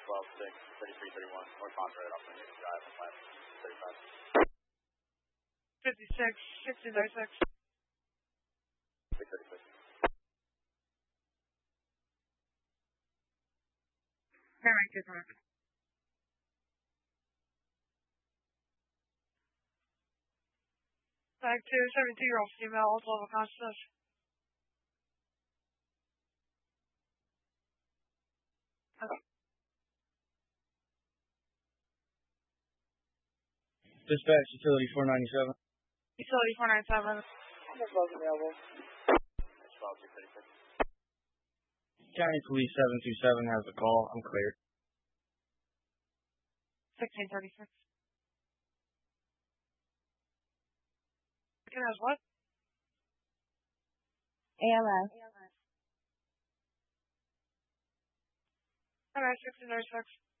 12-6, 33-31, North Monterey, off the drive, left 35. 56, 60-36. 636. Alright, good one. Back to 72-year-old female, all level consciousness. Dispatch, utility 497. Utility 497. That's both available. That's 12-636. County Police 727 has a call. I'm cleared. 1636. Can I have what? ALS. Alright, 1636.